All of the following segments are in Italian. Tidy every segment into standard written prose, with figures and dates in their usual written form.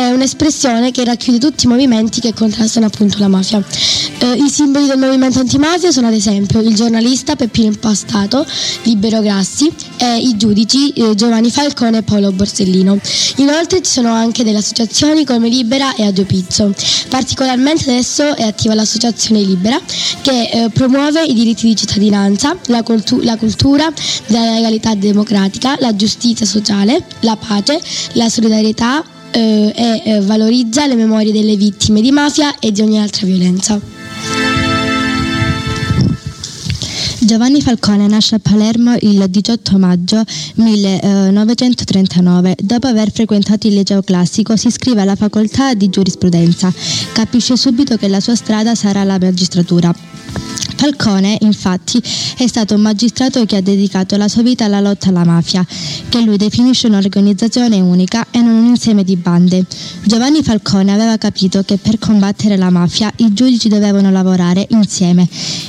è un'espressione che racchiude tutti i movimenti che contrastano appunto la mafia. I simboli del movimento antimafia sono ad esempio il giornalista Peppino Impastato, Libero Grassi e i giudici Giovanni Falcone e Paolo Borsellino. Inoltre ci sono anche delle associazioni come Libera e Addio Pizzo. Particolarmente adesso è attiva l'associazione Libera che promuove i diritti di cittadinanza, la cultura della legalità democratica, la giustizia sociale, la pace, la solidarietà e valorizza le memorie delle vittime di mafia e di ogni altra violenza. Giovanni Falcone nasce a Palermo il 18 maggio 1939. Dopo aver frequentato il liceo classico si iscrive alla facoltà di giurisprudenza. Capisce subito che la sua strada sarà la magistratura. Falcone, infatti, è stato un magistrato che ha dedicato la sua vita alla lotta alla mafia, che lui definisce un'organizzazione unica e non un insieme di bande. Giovanni Falcone aveva capito che per combattere la mafia i giudici dovevano lavorare insieme.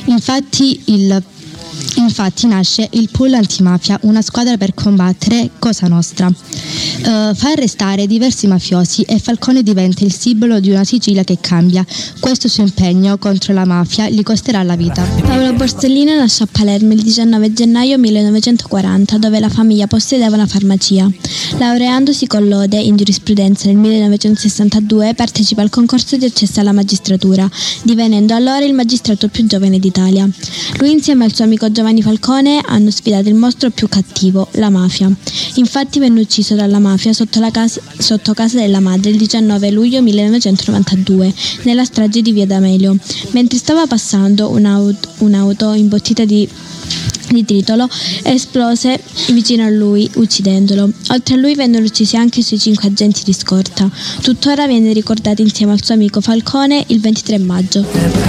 Infatti nasce il pool antimafia, una squadra per combattere Cosa Nostra. Fa arrestare diversi mafiosi e Falcone diventa il simbolo di una Sicilia che cambia. Questo suo impegno contro la mafia gli costerà la vita. Paolo Borsellino nasce a Palermo il 19 gennaio 1940, dove la famiglia possedeva una farmacia. Laureandosi con lode in giurisprudenza nel 1962, partecipa al concorso di accesso alla magistratura, divenendo allora il magistrato più giovane d'Italia. Lui insieme al suo amico Giovanni Falcone hanno sfidato il mostro più cattivo, la mafia. Infatti venne ucciso dalla mafia sotto casa della madre il 19 luglio 1992 nella strage di Via D'Amelio. Mentre stava passando un'auto imbottita di tritolo esplose vicino a lui uccidendolo. Oltre a lui vennero uccisi anche i suoi 5 agenti di scorta. Tuttora viene ricordato insieme al suo amico Falcone il 23 maggio.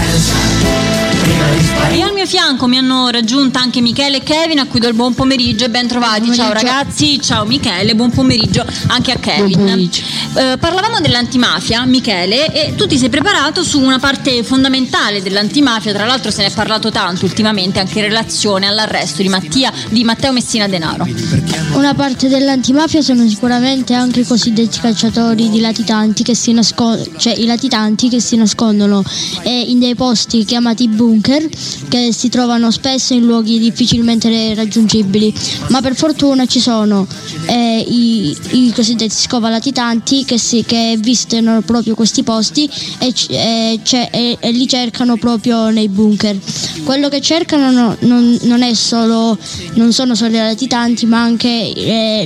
E al mio fianco mi hanno raggiunta anche Michele e Kevin, a cui do il buon pomeriggio e ben trovati. Ciao ragazzi, ciao Michele, buon pomeriggio anche a Kevin. Parlavamo dell'antimafia, Michele, e tu ti sei preparato su una parte fondamentale dell'antimafia. Tra l'altro se ne è parlato tanto ultimamente anche in relazione all'arresto di Matteo Messina Denaro. Una parte dell'antimafia sono sicuramente anche i cosiddetti cacciatori di latitanti che si nascondono in dei posti chiamati bunker, che si trovano spesso in luoghi difficilmente raggiungibili, ma per fortuna ci sono i cosiddetti scovalatitanti che visitano proprio questi posti e li cercano proprio nei bunker. Quello che cercano non sono solo i latitanti, ma anche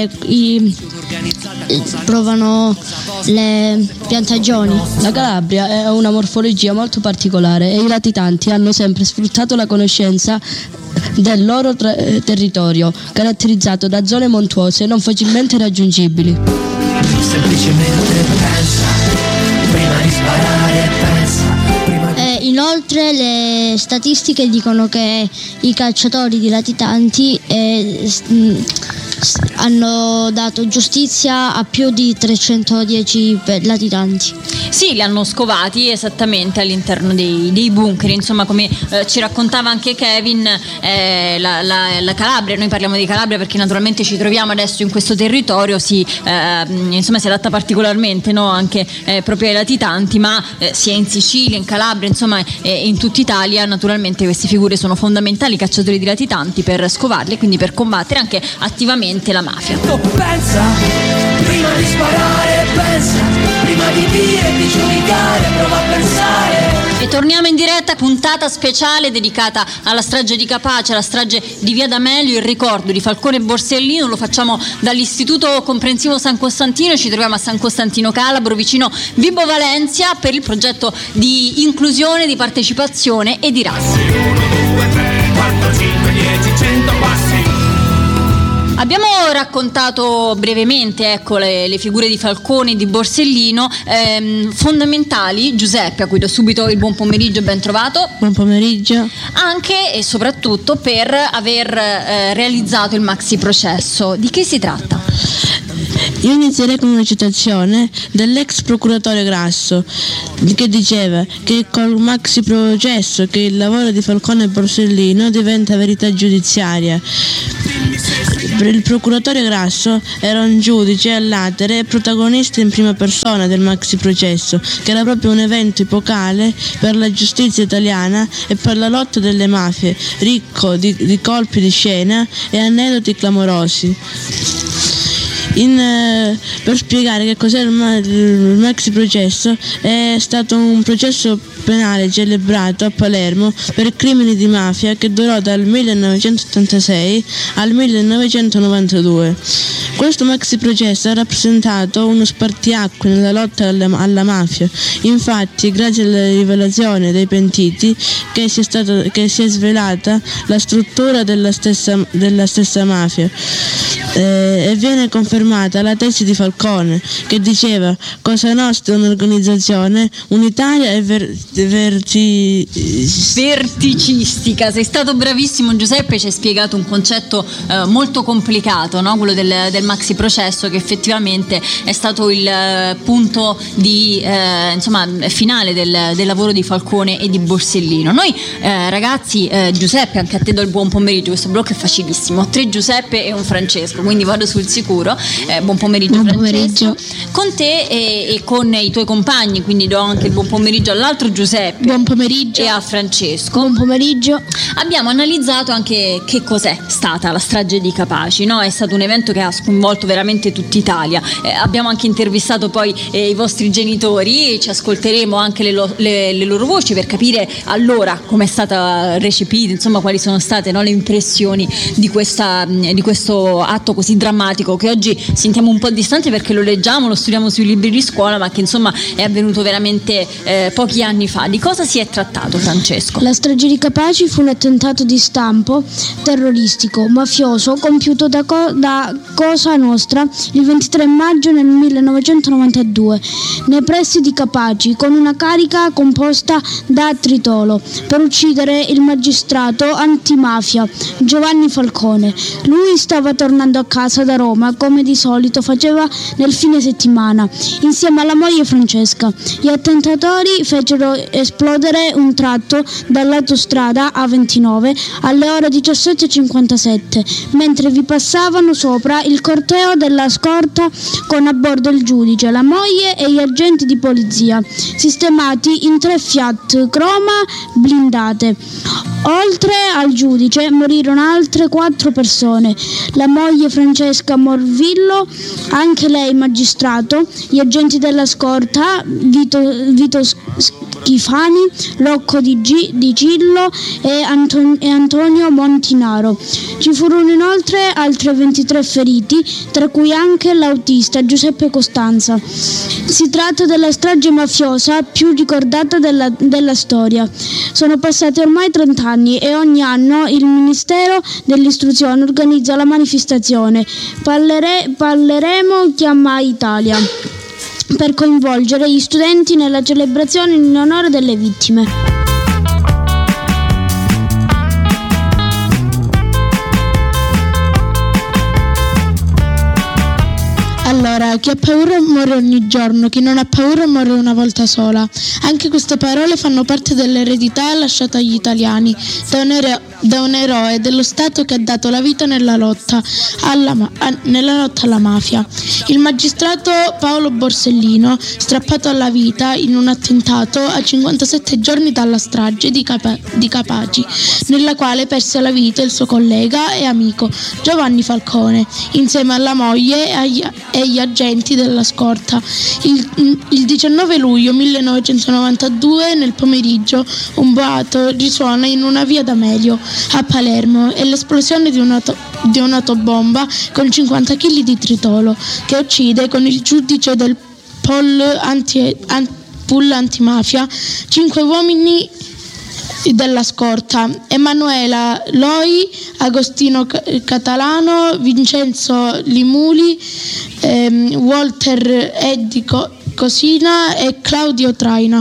provano le piantagioni. La Calabria è una morfologia molto particolare e i latitanti hanno sempre sfruttato la conoscenza del loro territorio, caratterizzato da zone montuose non facilmente raggiungibili. Semplicemente pensa, prima di sparare pensa. Inoltre le statistiche dicono che i cacciatori di latitanti hanno dato giustizia a più di 310 latitanti. Sì, li hanno scovati esattamente all'interno dei bunker, insomma, come ci raccontava anche Kevin, la Calabria. Noi parliamo di Calabria perché naturalmente ci troviamo adesso in questo territorio, si adatta particolarmente, no? Anche proprio ai latitanti, ma sia in Sicilia, in Calabria, insomma in tutta Italia naturalmente queste figure sono fondamentali, i cacciatori di latitanti, per scovarli e quindi per combattere anche attivamente la mafia. Pensa, prima di sparare pensa, prima di dire, di giudicare, prova a pensare. E torniamo in diretta, puntata speciale dedicata alla strage di Capaci, alla strage di Via D'Amelio, il ricordo di Falcone e Borsellino. Lo facciamo dall'Istituto Comprensivo San Costantino, ci troviamo a San Costantino Calabro, vicino Vibo Valentia, per il progetto di inclusione, di partecipazione e di razza. 1, 2, 3, 4, 5, 10, 100 passi. Abbiamo raccontato brevemente le figure di Falcone e di Borsellino, fondamentali. Giuseppe, a cui do subito il buon pomeriggio e ben trovato. Buon pomeriggio. Anche e soprattutto per aver realizzato il maxi processo. Di che si tratta? Io inizierei con una citazione dell'ex procuratore Grasso, che diceva che col maxi processo che il lavoro di Falcone e Borsellino diventa verità giudiziaria. Il procuratore Grasso era un giudice a latere e protagonista in prima persona del maxi processo, che era proprio un evento epocale per la giustizia italiana e per la lotta delle mafie, ricco di colpi di scena e aneddoti clamorosi. Per spiegare che cos'è il maxi processo, è stato un processo penale celebrato a Palermo per crimini di mafia che durò dal 1986 al 1992. Questo maxi processo ha rappresentato uno spartiacque nella lotta alla mafia. Infatti, grazie alla rivelazione dei pentiti che si è svelata la struttura della stessa mafia. E viene confermata la tesi di Falcone, che diceva: Cosa Nostra è un'organizzazione unitaria e verticistica. Sei stato bravissimo, Giuseppe, ci hai spiegato un concetto molto complicato, no? Quello del maxi processo, che effettivamente è stato il punto di finale del lavoro di Falcone e di Borsellino. Noi ragazzi, Giuseppe, anche a te do il buon pomeriggio, questo blocco è facilissimo, 3 Giuseppe e un Francesco, quindi vado sul sicuro. Buon pomeriggio, buon Francesco. Pomeriggio. Con te e con i tuoi compagni, quindi do anche il buon pomeriggio all'altro Giuseppe. Buon pomeriggio. E a Francesco. Buon pomeriggio. Abbiamo analizzato anche che cos'è stata la strage di Capaci, no? È stato un evento che ha sconvolto veramente tutta Italia. Abbiamo anche intervistato poi i vostri genitori e ci ascolteremo anche le loro voci per capire allora come è stata recepita, insomma quali sono state, no, le impressioni di questo atto così drammatico, che oggi sentiamo un po' distante perché lo leggiamo, lo studiamo sui libri di scuola, ma che insomma è avvenuto veramente pochi anni fa. Di cosa si è trattato, Francesco? La strage di Capaci fu un attentato di stampo terroristico mafioso compiuto da Cosa Nostra il 23 maggio nel 1992 nei pressi di Capaci, con una carica composta da Tritolo, per uccidere il magistrato antimafia Giovanni Falcone. Lui stava tornando a casa da Roma, come di solito faceva nel fine settimana, insieme alla moglie Francesca. Gli attentatori fecero esplodere un tratto dall'autostrada A29 alle ore 17:57, mentre vi passavano sopra il corteo della scorta con a bordo il giudice, la moglie e gli agenti di polizia, sistemati in 3 Fiat Croma blindate. Oltre al giudice morirono altre 4 persone: la moglie Francesca Morvillo, anche lei magistrato, gli agenti della scorta Vito Schifani, Rocco Di Cillo e Antonio Montinaro. Ci furono inoltre altri 23 feriti, tra cui anche l'autista Giuseppe Costanza. Si tratta della strage mafiosa più ricordata della storia. Sono passati ormai 30 anni e ogni anno il Ministero dell'Istruzione organizza la manifestazione Parleremo Chiama Italia, per coinvolgere gli studenti nella celebrazione in onore delle vittime. Allora, chi ha paura muore ogni giorno, chi non ha paura muore una volta sola. Anche queste parole fanno parte dell'eredità lasciata agli italiani da un eroe dello Stato che ha dato la vita nella lotta alla mafia. Il magistrato Paolo Borsellino, strappato alla vita in un attentato a 57 giorni dalla strage di Capaci, nella quale perse la vita il suo collega e amico Giovanni Falcone, insieme alla moglie e agli agenti della scorta. Il 19 luglio 1992, nel pomeriggio, un boato risuona in una via D'Amelio a Palermo e l'esplosione di un'autobomba con 50 kg di tritolo, che uccide con il giudice del pool antimafia 5 uomini della scorta: Emanuela Loi, Agostino Catalano, Vincenzo Limuli, Walter Eddi Cosina e Claudio Traina.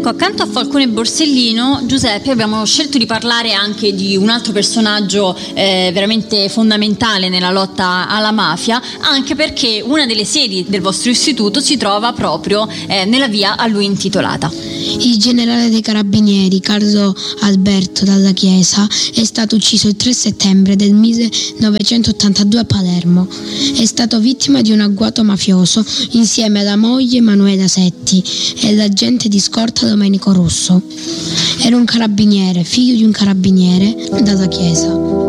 Ecco, accanto a Falcone e Borsellino, Giuseppe, abbiamo scelto di parlare anche di un altro personaggio veramente fondamentale nella lotta alla mafia, anche perché una delle sedi del vostro istituto si trova proprio nella via a lui intitolata. Il generale dei carabinieri Carlo Alberto Dalla Chiesa è stato ucciso il 3 settembre del 1982 a Palermo. È stato vittima di un agguato mafioso insieme alla moglie Emanuela Setti e l'agente di scorta Domenico Russo. Era un carabiniere, figlio di un carabiniere Dalla Chiesa.